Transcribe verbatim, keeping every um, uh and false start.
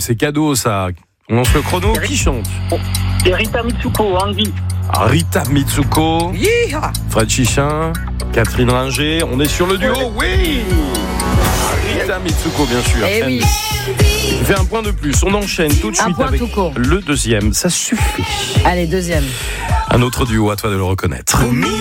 c'est cadeau ça. On lance le chrono. Qui chante? C'est Rita Mitsuko, Andy. Rita Mitsuko, Yeeha. Fred Chichin, Catherine Ringer. On est sur le duo, oui. Rita Mitsuko, bien sûr. Eh oui. Tu fais un point de plus. On enchaîne tout de Un suite point avec tout court. le deuxième. Ça suffit. Allez, deuxième. Un autre duo, à toi de le reconnaître.